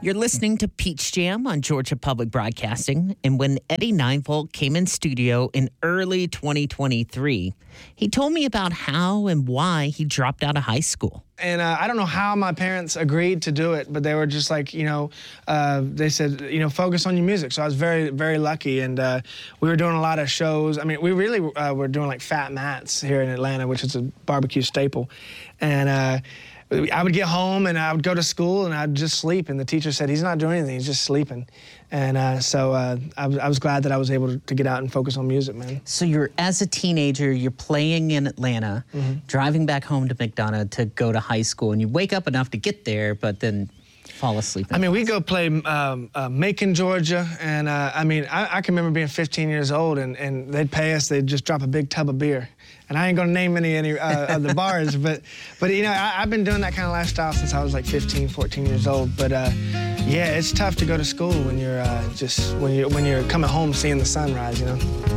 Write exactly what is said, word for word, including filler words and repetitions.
You're listening to Peach Jam on Georgia Public Broadcasting, and when Eddie Ninevolt came in studio in early twenty twenty-three, he told me about how and why he dropped out of high school. And uh, I don't know how my parents agreed to do it, but they were just like, you know, uh, they said, you know, focus on your music. So I was very, very lucky, and uh, we were doing a lot of shows. I mean, we really uh, were doing like Fat Matt's here in Atlanta, which is a barbecue staple, and uh, I would get home and I would go to school and I'd just sleep. And the teacher said, he's not doing anything, he's just sleeping. And uh, so uh, I, I was glad that I was able to, to get out and focus on music, man. So you're, as a teenager, you're playing in Atlanta, mm-hmm. driving back home to McDonough to go to high school, and you wake up enough to get there, but then fall asleep. I mean, we go play um, uh, Macon, Georgia, and uh, I mean, I, I can remember being fifteen years old, and, and they'd pay us, they'd just drop a big tub of beer. And I ain't gonna name any, any uh, of the bars, but, but you know, I, I've been doing that kind of lifestyle since I was like fifteen, fourteen years old. But uh, yeah, it's tough to go to school when you're uh, just, when you're, when you're coming home seeing the sunrise, you know?